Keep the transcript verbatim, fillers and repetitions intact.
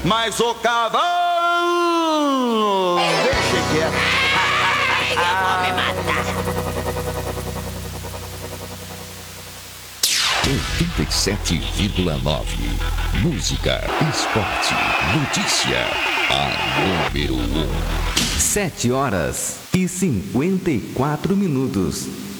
Mas o cavalo deixa quieto. Eu vou me matar. oitenta e sete vírgula nove. Música, esporte, notícia. A número um. Sete horas e cinquenta e quatro minutos.